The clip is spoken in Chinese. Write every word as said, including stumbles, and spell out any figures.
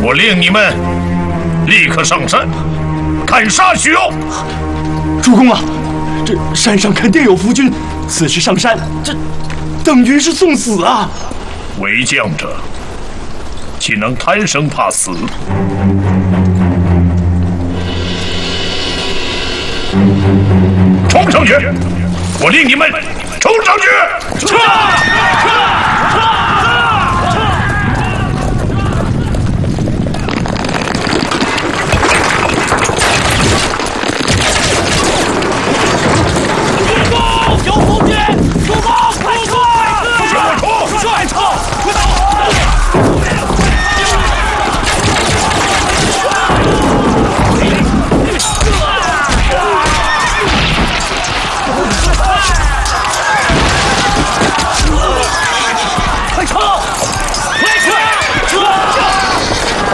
我令你们立刻上山砍杀许攸。 主公啊，这山上肯定有伏军，此时上山，这等于是送死啊！ 为将者岂能贪生怕死？冲上去！我令你们冲上去！ 撤！撤！